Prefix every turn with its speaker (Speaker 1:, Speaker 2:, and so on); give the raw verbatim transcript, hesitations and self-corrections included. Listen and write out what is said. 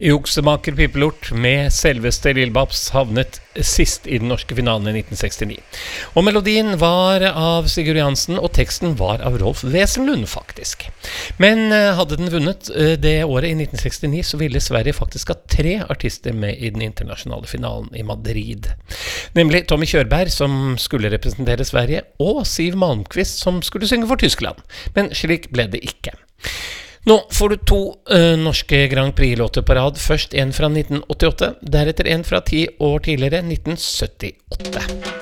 Speaker 1: Juksemaker Pipelort med selveste Lille Babs havnet sist i den norske finalen i nitten sekstini. Og melodien var av Sigurd Jansen, og teksten var av Rolf Wesenlund faktisk. Men hadde den vunnet det året i nitten sekstini, så ville Sverige faktisk ha tre artister med i den internasjonale finalen i Madrid. Nemlig Tommy Körberg, som skulle representere Sverige, og Siv Malmkvist, som skulle synge for Tyskland. Men slik ble det ikke. Nå får du to uh, norske Grand Prix-låter på rad. Først en fra nitten åttiåtte, deretter en fra ti år tidligere, nitten syttiåtte.